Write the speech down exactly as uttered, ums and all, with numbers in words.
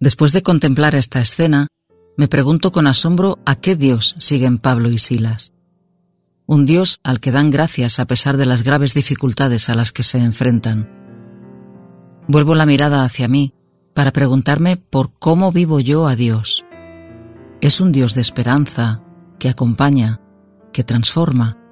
Después de contemplar esta escena, me pregunto con asombro a qué Dios siguen Pablo y Silas. Un Dios al que dan gracias a pesar de las graves dificultades a las que se enfrentan. Vuelvo la mirada hacia mí para preguntarme por cómo vivo yo a Dios. Es un Dios de esperanza, que acompaña, que transforma,